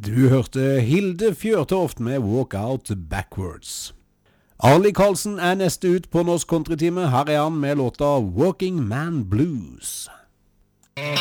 Du hørte Hilde Fjørtoft med Walk Out Backwards. Arlie Karlsen neste ut på Norsk Countrytime. Her han med låta Working Man Blues.